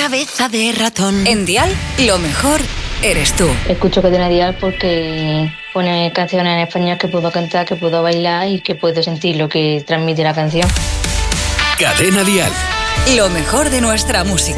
cabeza de ratón. En Dial, lo mejor eres tú. Escucho Cadena Dial porque pone canciones en español que puedo cantar, que puedo bailar y que puedo sentir lo que transmite la canción. Cadena Dial. Lo mejor de nuestra música.